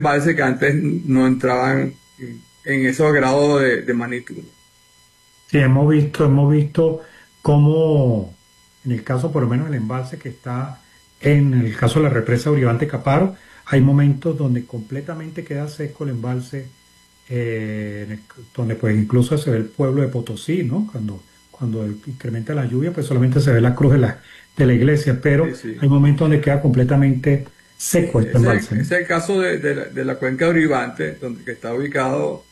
embalses que antes no entraban en esos grados de magnitud. Sí, hemos visto cómo, en el caso por lo menos del embalse que está en el caso de la represa Uribante Caparo, hay momentos donde completamente queda seco el embalse, donde pues incluso se ve el pueblo de Potosí, ¿no? Cuando incrementa la lluvia, pues solamente se ve la cruz de la iglesia, pero Sí, sí. hay momentos donde queda completamente seco este embalse, Ese ¿no? es el caso de la cuenca de Uribante, donde que está ubicado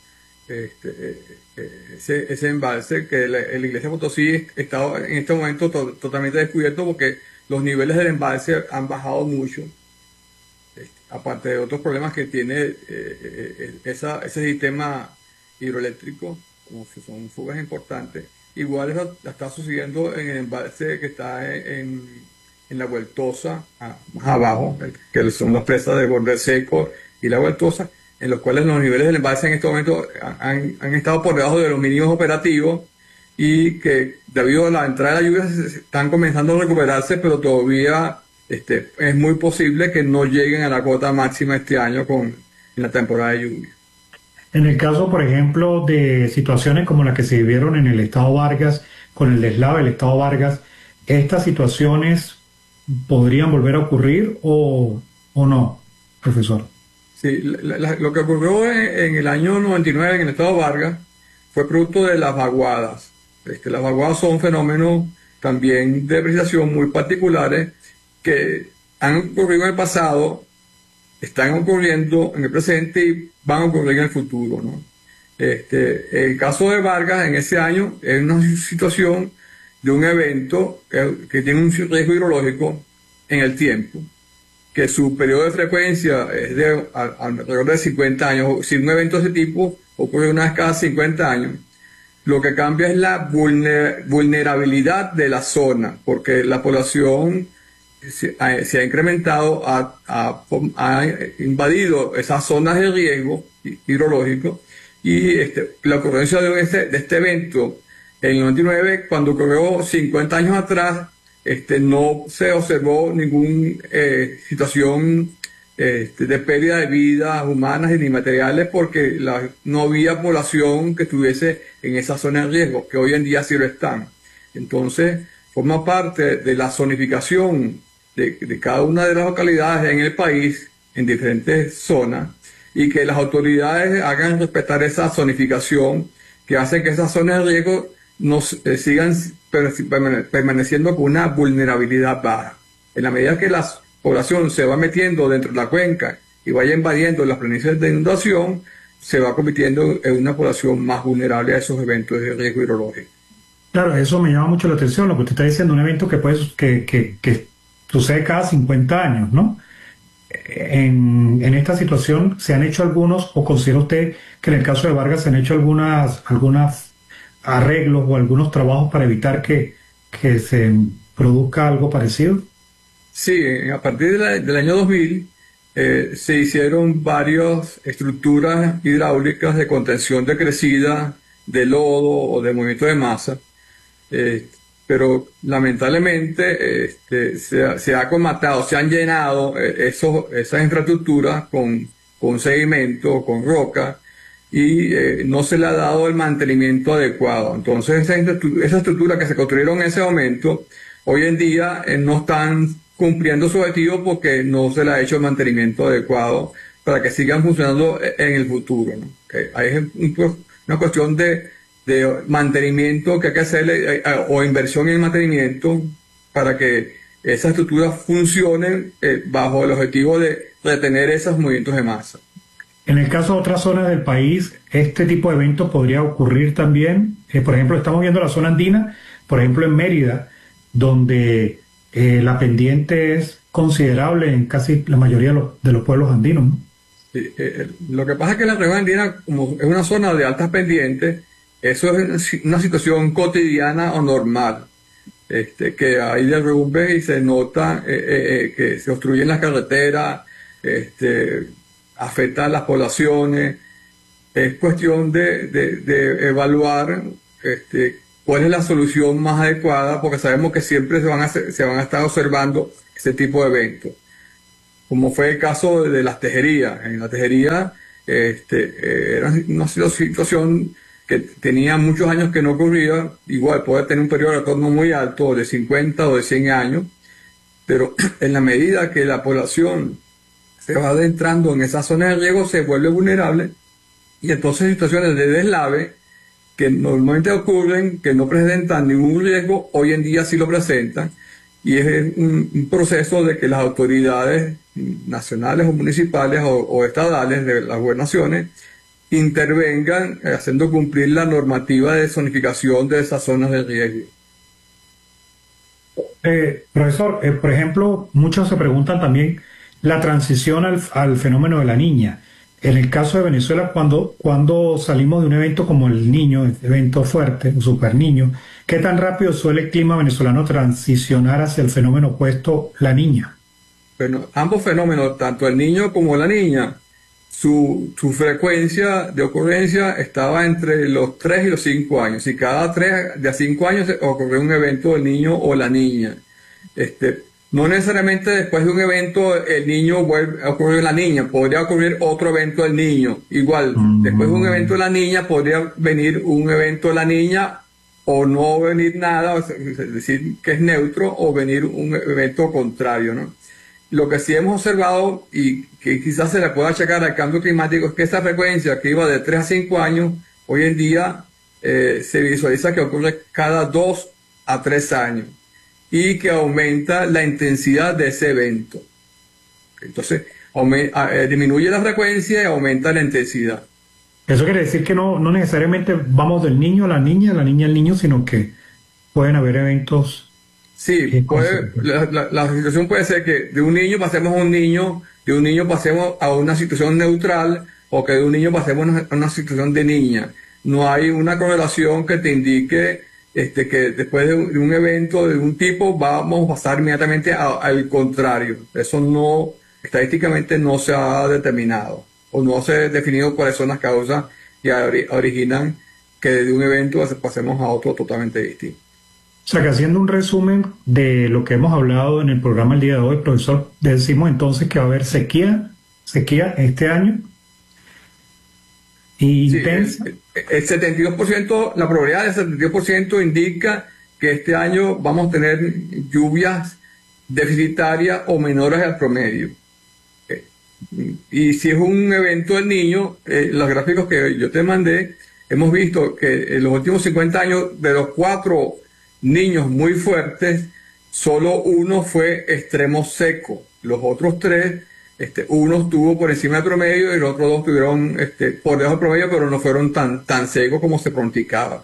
ese embalse, que la iglesia de Potosí está en este momento totalmente descubierto porque los niveles del embalse han bajado mucho, aparte de otros problemas que tiene ese sistema hidroeléctrico, como que son fugas importantes. Igual eso está sucediendo en el embalse que está en la Vueltosa, más abajo, que son las presas de Borde Seco y la Vueltosa, en los cuales los niveles del embalse en este momento han estado por debajo de los mínimos operativos y que debido a la entrada de la lluvia se están comenzando a recuperarse, pero todavía es muy posible que no lleguen a la cota máxima este año en la temporada de lluvia. En el caso, por ejemplo, de situaciones como las que se vivieron en el estado Vargas, con el deslave del estado Vargas, ¿estas situaciones podrían volver a ocurrir o no, profesor? Sí, lo que ocurrió en el año 99 en el estado Vargas fue producto de las vaguadas. Las vaguadas son fenómenos también de precipitación muy particulares que han ocurrido en el pasado, están ocurriendo en el presente y van a ocurrir en el futuro, ¿no? El caso de Vargas en ese año es una situación de un evento que tiene un riesgo hidrológico en el tiempo, que su periodo de frecuencia es de alrededor de 50 años. Si un evento de ese tipo ocurre una vez cada 50 años, lo que cambia es la vulnerabilidad de la zona, porque la población se ha incrementado, ha invadido esas zonas de riesgo hidrológico y la ocurrencia de este evento en el 99, cuando ocurrió 50 años atrás, no se observó ninguna situación de pérdida de vidas humanas ni materiales porque no había población que estuviese en esa zona de riesgo, que hoy en día sí lo están. Entonces, forma parte de la zonificación de cada una de las localidades en el país, en diferentes zonas, y que las autoridades hagan respetar esa zonificación que hace que esas zonas de riesgo sigan permaneciendo con una vulnerabilidad baja. En la medida que la población se va metiendo dentro de la cuenca y vaya invadiendo las planicies de inundación, se va convirtiendo en una población más vulnerable a esos eventos de riesgo hidrológico. Claro, eso me llama mucho la atención, lo que usted está diciendo, un evento que sucede cada 50 años, ¿no? En esta situación, ¿se han hecho algunos, o considera usted que en el caso de Vargas se han hecho algunas arreglos o algunos trabajos para evitar que se produzca algo parecido? Sí, a partir del año 2000 se hicieron varias estructuras hidráulicas de contención de crecida, de lodo o de movimiento de masa, eh, pero lamentablemente se ha colmatado, se han llenado esas infraestructuras con sedimento, con roca, y no se le ha dado el mantenimiento adecuado. Entonces, esa estructura que se construyeron en ese momento, hoy en día no están cumpliendo su objetivo porque no se le ha hecho el mantenimiento adecuado para que sigan funcionando en el futuro, ¿no? Hay una cuestión de mantenimiento que hay que hacerle o inversión en mantenimiento para que esas estructuras funcionen bajo el objetivo de retener esos movimientos de masa. En el caso de otras zonas del país, este tipo de eventos podría ocurrir también. Por ejemplo, estamos viendo la zona andina, por ejemplo, en Mérida, donde la pendiente es considerable en casi la mayoría de los pueblos andinos, ¿no? Sí, lo que pasa es que la región andina, como es una zona de altas pendientes, eso es una situación cotidiana o normal, que hay derrumbes y se nota que se obstruyen las carreteras, afecta a las poblaciones. Es cuestión de evaluar cuál es la solución más adecuada, porque sabemos que siempre se van a estar observando ese tipo de eventos. como fue el caso de las tejerías. En la tejería era una situación que tenía muchos años que no ocurría, igual puede tener un periodo de retorno muy alto, de 50 o de 100 años, pero en la medida que la población se va adentrando en esa zona de riesgo, se vuelve vulnerable, y entonces situaciones de deslave que normalmente ocurren, que no presentan ningún riesgo, hoy en día sí lo presentan, y es un proceso de que las autoridades nacionales o municipales o estadales de las gobernaciones intervengan haciendo cumplir la normativa de zonificación de esas zonas de riesgo. Profesor, por ejemplo, muchos se preguntan también la transición al fenómeno de la niña. En el caso de Venezuela, cuando salimos de un evento como el Niño, evento fuerte, un super niño, ¿qué tan rápido suele el clima venezolano transicionar hacia el fenómeno opuesto, la niña? Bueno, ambos fenómenos, tanto el niño como la niña, su frecuencia de ocurrencia estaba entre los 3 y los 5 años. Y cada 3 a 5 años ocurrió un evento del niño o la niña. No necesariamente después de un evento el niño vuelve a ocurrir la niña, podría ocurrir otro evento del niño. Igual, después de un evento de la niña podría venir un evento de la niña o no venir nada, es decir, que es neutro, o venir un evento contrario, ¿no? Lo que sí hemos observado y que quizás se le pueda achacar al cambio climático es que esta frecuencia que iba de 3 a 5 años, hoy en día se visualiza que ocurre cada 2 a 3 años y que aumenta la intensidad de ese evento. Entonces, disminuye la frecuencia y aumenta la intensidad. Eso quiere decir que no necesariamente vamos del niño a la niña al niño, sino que pueden haber eventos. Sí, la situación puede ser que de un niño pasemos a un niño, de un niño pasemos a una situación neutral, o que de un niño pasemos a una situación de niña. No hay una correlación que te indique que después de un evento de un tipo vamos a pasar inmediatamente al contrario. Eso no, estadísticamente no se ha determinado, o no se ha definido cuáles son las causas que originan que de un evento pasemos a otro totalmente distinto. O sea que haciendo un resumen de lo que hemos hablado en el programa el día de hoy, profesor, decimos entonces que va a haber sequía este año. Y intensa. Sí, el 72%, la probabilidad del 72% indica que este año vamos a tener lluvias deficitarias o menores al promedio. Y si es un evento del niño, los gráficos que yo te mandé, hemos visto que en los últimos 50 años, de los 4 niños muy fuertes, solo uno fue extremo seco. Los otros 3, uno estuvo por encima del promedio y los otros 2 estuvieron por debajo del promedio, pero no fueron tan secos como se pronosticaba.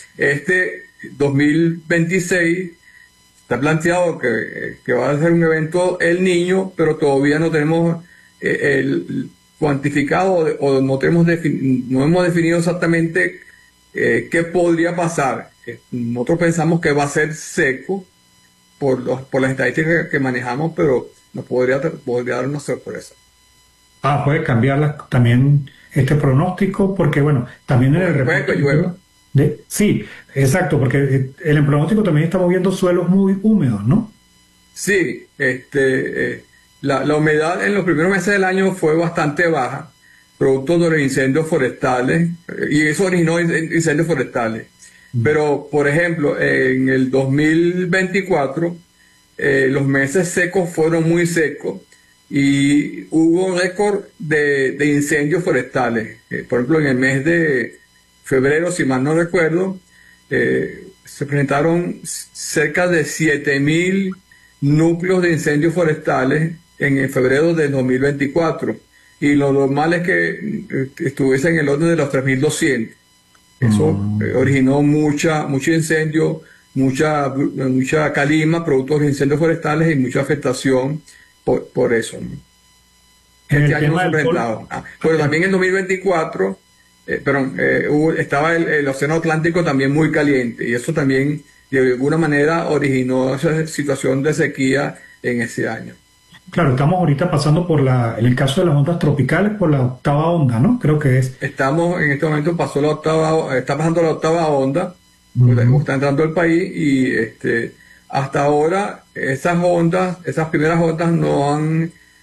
2026 está planteado que va a ser un evento el niño, pero todavía no tenemos el cuantificado o no hemos definido exactamente qué podría pasar. Nosotros pensamos que va a ser seco por las estadísticas que manejamos, pero nos podría dar una sorpresa. Puede cambiar también este pronóstico, porque bueno, también en el reporte que llueva. Sí, exacto, porque en el pronóstico también estamos viendo suelos muy húmedos, ¿no? Sí, la humedad en los primeros meses del año fue bastante baja, producto de los incendios forestales, y eso originó incendios forestales. Pero, por ejemplo, en el 2024, los meses secos fueron muy secos y hubo récord de incendios forestales. Por ejemplo, en el mes de febrero, si mal no recuerdo, se presentaron cerca de 7.000 núcleos de incendios forestales en febrero del 2024. Y lo normal es que estuviese en el orden de los 3.200. Eso originó mucho incendio, mucha calima, producto de incendios forestales y mucha afectación por eso, ¿no? Este año no se ha presentado. Pero también en 2024, estaba el Océano Atlántico también muy caliente, y eso también de alguna manera originó esa situación de sequía en ese año. Claro, estamos ahorita pasando en el caso de las ondas tropicales, por la 8ª onda, ¿no? Creo que es. Estamos, en este momento está pasando la 8ª onda, está entrando al país, y hasta ahora esas primeras ondas no han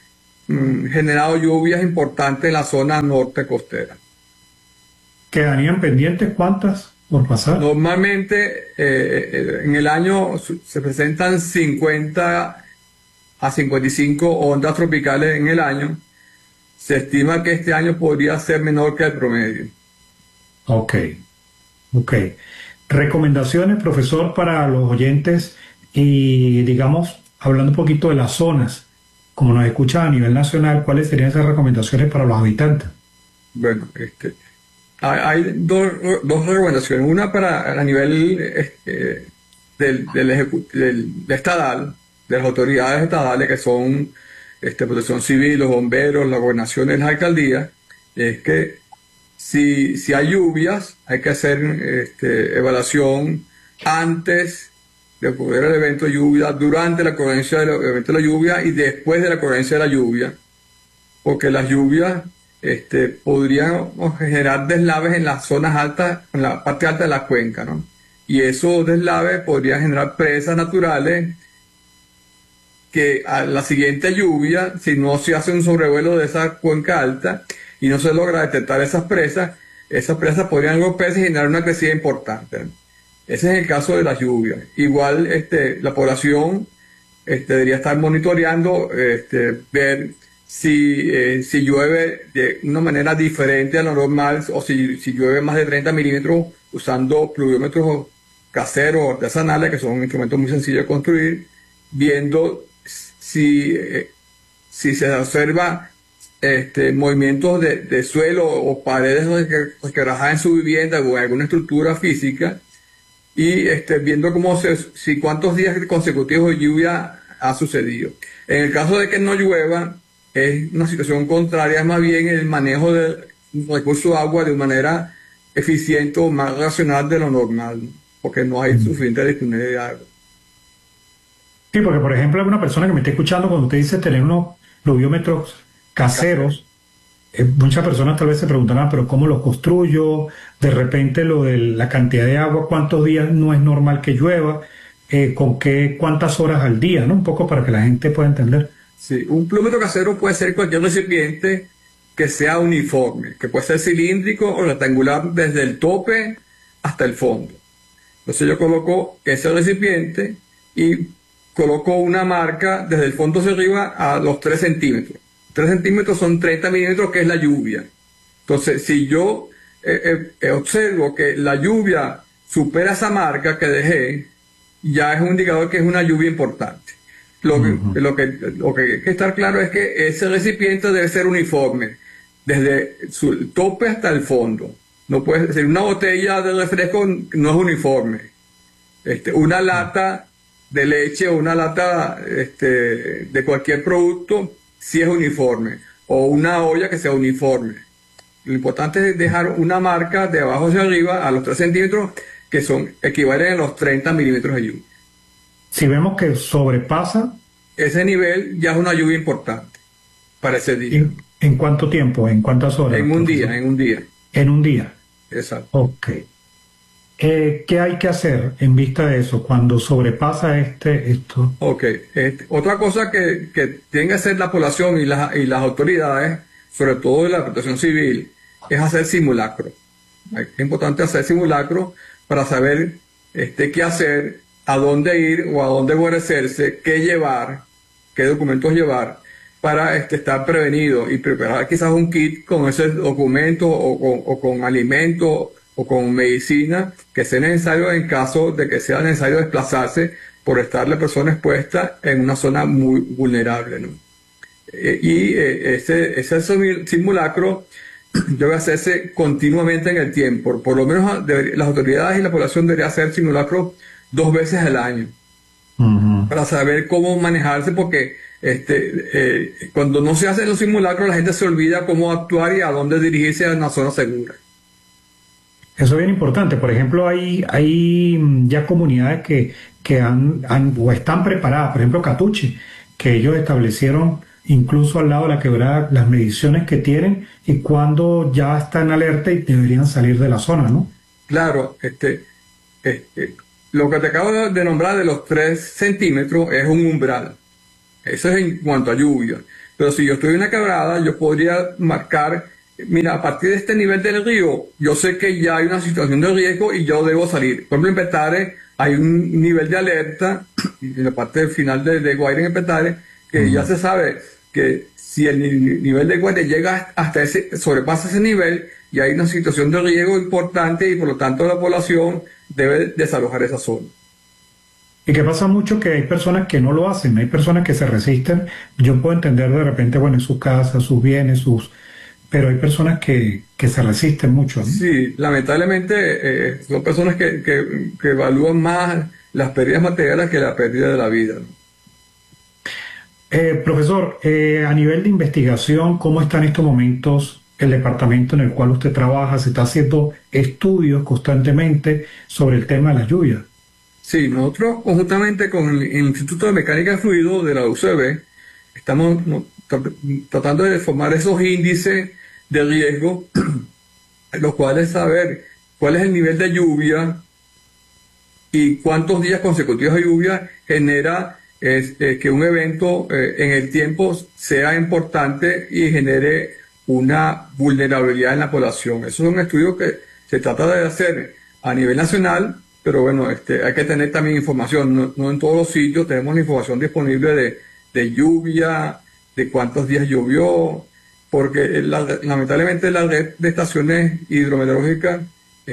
generado lluvias importantes en la zona norte costera. ¿Quedarían pendientes cuántas por pasar? Normalmente en el año se presentan 50 a 55 ondas tropicales en el año. Se estima que este año podría ser menor que el promedio. Ok, ok. Recomendaciones, profesor, para los oyentes y, digamos, hablando un poquito de las zonas, como nos escuchan a nivel nacional, ¿cuáles serían esas recomendaciones para los habitantes? Bueno, hay dos recomendaciones. Una para a nivel del estadal, de las autoridades estadales que son Protección Civil, los bomberos, las gobernaciones, las alcaldías, es que si hay lluvias, hay que hacer evaluación antes de ocurrir el evento de lluvia, durante la ocurrencia del evento de la lluvia y después de la ocurrencia de la lluvia, porque las lluvias podrían generar deslaves en las zonas altas, en la parte alta de la cuenca, ¿no? Y esos deslaves podrían generar presas naturales que a la siguiente lluvia, si no se hace un sobrevuelo de esa cuenca alta y no se logra detectar esas presas podrían golpearse y generar una crecida importante, ¿no? Ese es el caso de las lluvias. Igual la población debería estar monitoreando, ver si llueve de una manera diferente a lo normal o si llueve más de 30 milímetros usando pluviómetros caseros o artesanales, que son instrumentos muy sencillos de construir, viendo si se observa movimientos de suelo o paredes resquebrajadas en su vivienda o en alguna estructura física y viendo si cuántos días consecutivos de lluvia ha sucedido. En el caso de que no llueva, es una situación contraria, es más bien el manejo del recurso de agua de manera eficiente o más racional de lo normal, ¿no? Porque no hay suficiente disponibilidad de agua. Sí, porque por ejemplo alguna persona que me esté escuchando cuando usted dice tener unos pluviómetros caseros, muchas personas tal vez se preguntarán, pero ¿cómo los construyo? De repente lo de la cantidad de agua, ¿cuántos días no es normal que llueva? ¿Cuántas horas al día? ¿No? Un poco para que la gente pueda entender. Sí, un pluviómetro casero puede ser cualquier recipiente que sea uniforme, que puede ser cilíndrico o rectangular desde el tope hasta el fondo. Entonces yo coloco ese recipiente y coloco una marca desde el fondo hacia arriba a los 3 centímetros. 3 centímetros son 30 milímetros, que es la lluvia. Entonces, si yo observo que la lluvia supera esa marca que dejé, ya es un indicador que es una lluvia importante. Lo que hay que estar claro es que ese recipiente debe ser uniforme, desde su tope hasta el fondo. No puede ser una botella de refresco, no es uniforme. Una lata de leche o una lata de cualquier producto sí es uniforme, o una olla que sea uniforme. Lo importante es dejar una marca de abajo hacia arriba a los 3 centímetros que equivalen a los 30 milímetros de lluvia. Si vemos que sobrepasa, ese nivel ya es una lluvia importante para ese día. ¿En cuánto tiempo? ¿En cuántas horas? En un día. En un día. Exacto. Ok. ¿Qué hay que hacer en vista de eso cuando sobrepasa esto? Ok. Otra cosa que tiene que hacer la población y las autoridades, sobre todo de la Protección Civil, es hacer simulacros. Es importante hacer simulacros para saber qué hacer, a dónde ir o a dónde guarecerse, qué llevar, qué documentos llevar para estar prevenido y preparar quizás un kit con esos documentos o con alimentos o con medicina que sea necesario en caso de que sea necesario desplazarse por estar la persona expuesta en una zona muy vulnerable, ¿no? Ese simulacro debe hacerse continuamente en el tiempo. Por lo menos las autoridades y la población deberían hacer simulacros 2 veces al año para saber cómo manejarse, porque cuando no se hacen los simulacros la gente se olvida cómo actuar y a dónde dirigirse a una zona segura. Eso es bien importante. Por ejemplo, hay ya comunidades que han o están preparadas, por ejemplo Catuche, que ellos establecieron incluso al lado de la quebrada las mediciones que tienen y cuando ya están alerta y deberían salir de la zona, ¿no? Claro, lo que te acabo de nombrar de los 3 centímetros es un umbral. Eso es en cuanto a lluvia. Pero si yo estoy en una quebrada, yo podría marcar, mira, a partir de este nivel del río, yo sé que ya hay una situación de riesgo y yo debo salir. Por ejemplo, en Petare hay un nivel de alerta, en la parte final de Guaire en Petare, que ya se sabe que si el nivel de Guaire llega hasta sobrepasa ese nivel, y hay una situación de riesgo importante y por lo tanto la población debe desalojar esa zona. Y que pasa mucho que hay personas que no lo hacen, hay personas que se resisten. Yo puedo entender de repente, bueno, en su casa, sus bienes, pero hay personas que se resisten mucho, ¿no? Sí, lamentablemente son personas que evalúan más las pérdidas materiales que la pérdida de la vida, ¿no? Profesor, a nivel de investigación, ¿cómo está en estos momentos el departamento en el cual usted trabaja? ¿Se está haciendo estudios constantemente sobre el tema de la lluvia? Sí, nosotros conjuntamente con el Instituto de Mecánica de Fluido de la UCB estamos tratando de formar esos índices de riesgo, los cuales saber cuál es el nivel de lluvia y cuántos días consecutivos de lluvia genera que un evento en el tiempo sea importante y genere una vulnerabilidad en la población. Eso es un estudio que se trata de hacer a nivel nacional, pero bueno, hay que tener también información. No en todos los sitios tenemos la información disponible de lluvia, de cuántos días llovió, porque lamentablemente la red de estaciones hidrometeorológicas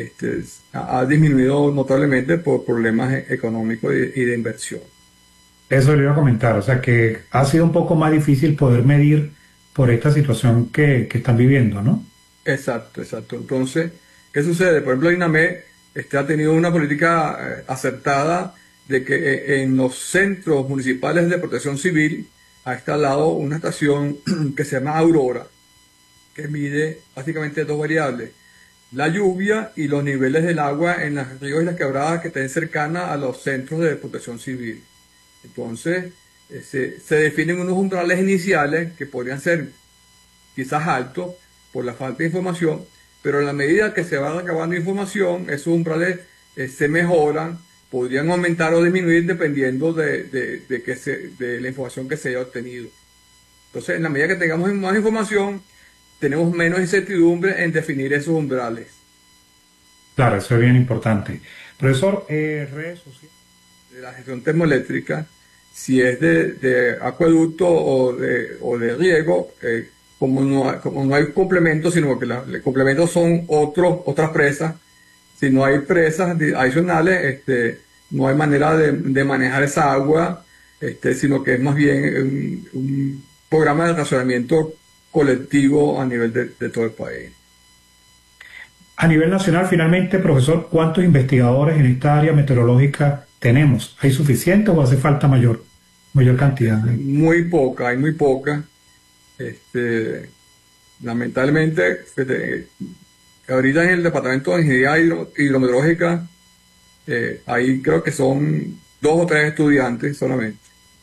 ha disminuido notablemente por problemas económicos y de inversión. Eso le iba a comentar, o sea que ha sido un poco más difícil poder medir por esta situación que están viviendo, ¿no? Exacto, exacto. Entonces, ¿qué sucede? Por ejemplo, INAME ha tenido una política acertada de que en los centros municipales de protección civil ha instalado una estación que se llama Aurora, que mide básicamente dos variables: la lluvia y los niveles del agua en los ríos y las quebradas que estén cercanas a los centros de protección civil. Entonces, se definen unos umbrales iniciales que podrían ser quizás altos por la falta de información, pero en la medida que se va recabando información, esos umbrales se mejoran, podrían aumentar o disminuir dependiendo de la información que se haya obtenido. Entonces, en la medida que tengamos más información, tenemos menos incertidumbre en definir esos umbrales. Claro, eso es bien importante. Profesor, redes sociales. De la gestión termoeléctrica, si es de acueducto o de riego, como no hay complementos, sino que los complementos son otras presas, si no hay presas adicionales, no hay manera de manejar esa agua, sino que es más bien un programa de racionamiento colectivo a nivel de todo el país. A nivel nacional, finalmente, profesor, ¿cuántos investigadores en esta área meteorológica tenemos? ¿Hay suficiente o hace falta mayor cantidad? Muy poca, hay muy poca. Lamentablemente, ahorita en el Departamento de Ingeniería Hidrometeorológica, ahí creo que son 2 o 3 estudiantes solamente.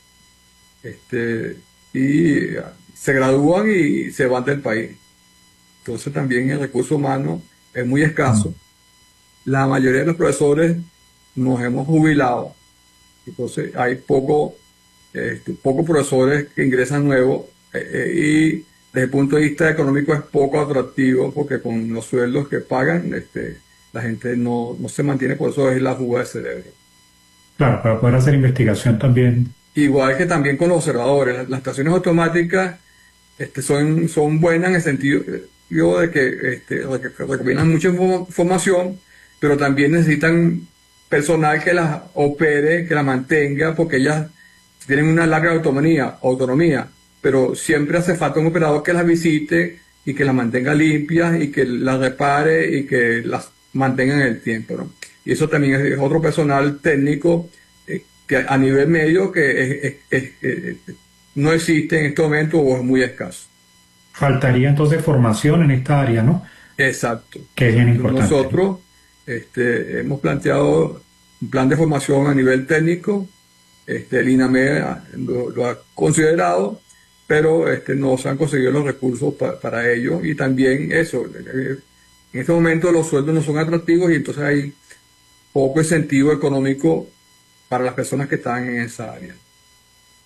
Y se gradúan y se van del país. Entonces también el recurso humano es muy escaso. La mayoría de los profesores nos hemos jubilado. Entonces hay pocos profesores que ingresan nuevos y desde el punto de vista económico es poco atractivo porque con los sueldos que pagan la gente no se mantiene, por eso es la fuga de cerebro. Claro, para poder hacer investigación también. Igual que también con los observadores, las estaciones automáticas son buenas en el sentido de que recopilan mucha información, pero también necesitan personal que las opere, que las mantenga, porque ellas tienen una larga autonomía, pero siempre hace falta un operador que las visite y que las mantenga limpias y que las repare y que las mantenga en el tiempo, ¿no? Y eso también es otro personal técnico que a nivel medio que no existe en este momento o es muy escaso. Faltaría entonces formación en esta área, ¿no? Exacto. Que es bien importante. Nosotros hemos planteado un plan de formación a nivel técnico, el INAME lo ha considerado, pero no se han conseguido los recursos para ello, y también eso, en este momento los sueldos no son atractivos y entonces hay poco incentivo económico para las personas que están en esa área.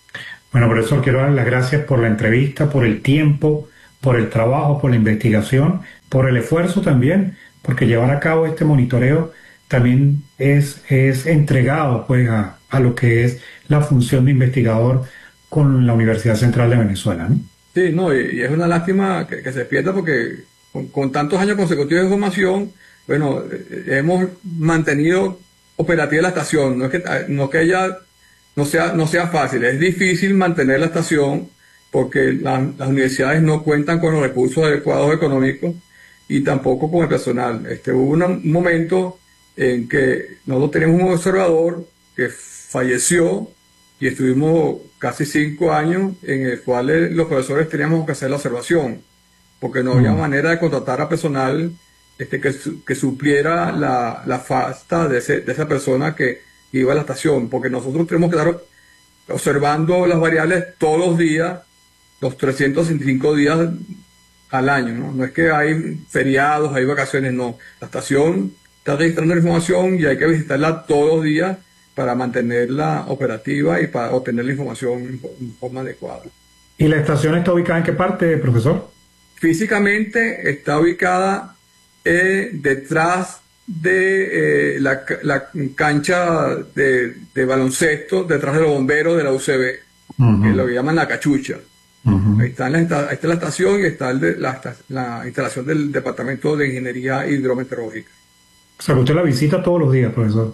Bueno, profesor, quiero dar las gracias por la entrevista, por el tiempo, por el trabajo, por la investigación, por el esfuerzo también, porque llevar a cabo este monitoreo también es entregado pues a lo que es la función de investigador con la Universidad Central de Venezuela, ¿no? Sí, no, y es una lástima que se pierda porque con tantos años consecutivos de formación, bueno, hemos mantenido operativa la estación. No es que ella no sea fácil, es difícil mantener la estación porque las universidades no cuentan con los recursos adecuados económicos y tampoco con el personal. Hubo un momento en que nosotros teníamos un observador que falleció y estuvimos casi 5 años en el cual los profesores teníamos que hacer la observación porque no había manera de contratar a personal que supliera la falta de esa persona que iba a la estación, porque nosotros tenemos que estar observando las variables todos los días, los 365 días al año, ¿no? No es que hay feriados, hay vacaciones, no. La estación está registrando la información y hay que visitarla todos los días para mantenerla operativa y para obtener la información en forma adecuada. ¿Y la estación está ubicada en qué parte, profesor? Físicamente está ubicada detrás de la cancha de baloncesto, detrás de los bomberos de la UCB, que lo que llaman la cachucha. Ahí está la estación y está la instalación del Departamento de Ingeniería Hidrometeorológica. O sea, que usted la visita todos los días, profesor.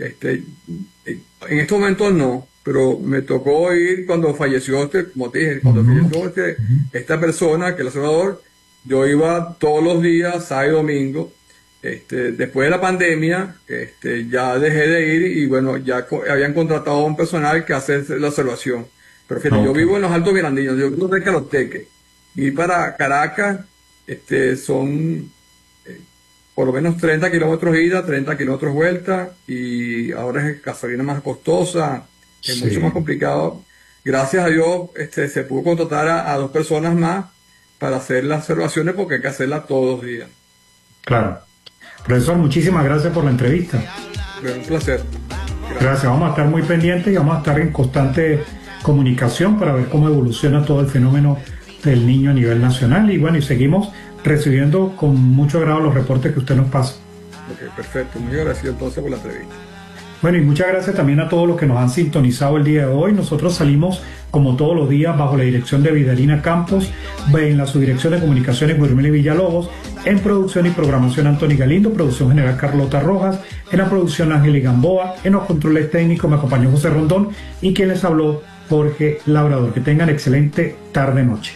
En estos momentos no, pero me tocó ir cuando falleció como te dije, cuando falleció esta persona, que es el observador. Yo iba todos los días, sábado y domingo. Después de la pandemia, ya dejé de ir y bueno, ya habían contratado a un personal que hace la observación. Pero fíjate, yo vivo en los Altos Mirandinos, yo vivo cerca de Los Teques. Y para Caracas, son por lo menos 30 kilómetros ida, 30 kilómetros vuelta, y ahora es gasolina más costosa, es mucho más complicado. Gracias a Dios, se pudo contratar a 2 personas más para hacer las observaciones porque hay que hacerlas todos los días. Claro. Profesor, muchísimas gracias por la entrevista. Bueno, un placer. Gracias. Vamos a estar muy pendientes y vamos a estar en constante comunicación para ver cómo evoluciona todo el fenómeno del niño a nivel nacional. Y bueno, y seguimos recibiendo con mucho agrado los reportes que usted nos pasa. Ok, perfecto. Muy agradecido entonces por la entrevista. Bueno, y muchas gracias también a todos los que nos han sintonizado el día de hoy. Nosotros salimos, como todos los días, bajo la dirección de Vidalina Campos, en la subdirección de comunicaciones Guillermo Villalobos, en producción y programación Anthony Galindo, producción general Carlota Rojas, en la producción Ángel Gamboa, en los controles técnicos me acompañó José Rondón y quien les habló, Jorge Labrador. Que tengan excelente tarde-noche.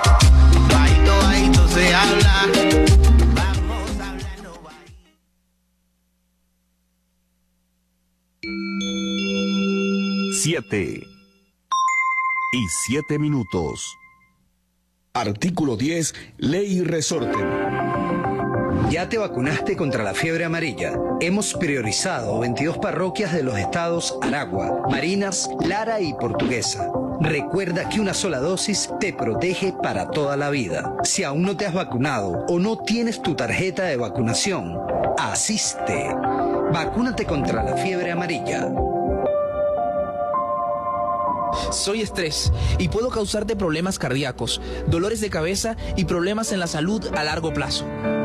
Siete y 7 minutos. Artículo 10, Ley Resorte. ¿Ya te vacunaste contra la fiebre amarilla? Hemos priorizado 22 parroquias de los estados Aragua, Marinas, Lara y Portuguesa. Recuerda que una sola dosis te protege para toda la vida. Si aún no te has vacunado o no tienes tu tarjeta de vacunación, asiste. Vacúnate contra la fiebre amarilla. Soy estrés y puedo causarte problemas cardíacos, dolores de cabeza y problemas en la salud a largo plazo.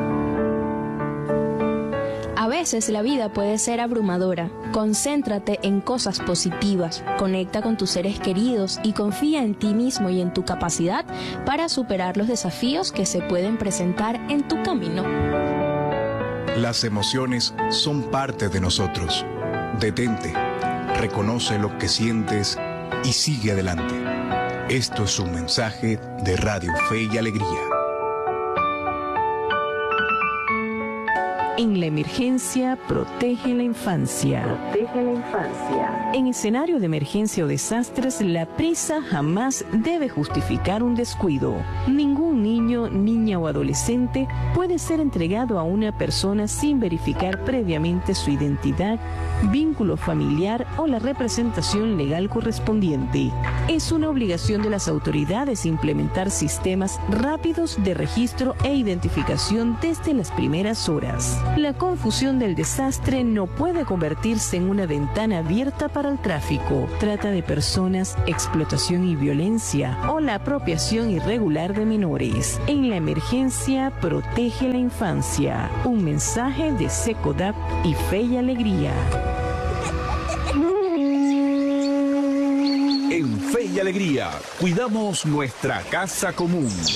A veces la vida puede ser abrumadora. Concéntrate en cosas positivas, conecta con tus seres queridos y confía en ti mismo y en tu capacidad para superar los desafíos que se pueden presentar en tu camino. Las emociones son parte de nosotros. Detente, reconoce lo que sientes y sigue adelante. Esto es un mensaje de Radio Fe y Alegría. En la emergencia, protege la infancia. Protege la infancia. En escenario de emergencia o desastres, la prisa jamás debe justificar un descuido. Ningún niño, niña o adolescente puede ser entregado a una persona sin verificar previamente su identidad, vínculo familiar o la representación legal correspondiente. Es una obligación de las autoridades implementar sistemas rápidos de registro e identificación desde las primeras horas. La confusión del desastre no puede convertirse en una ventana abierta para el tráfico, trata de personas, explotación y violencia o la apropiación irregular de menores. En la emergencia, protege la infancia. Un mensaje de SECODAP y Fe y Alegría. En Fe y Alegría, cuidamos nuestra casa común.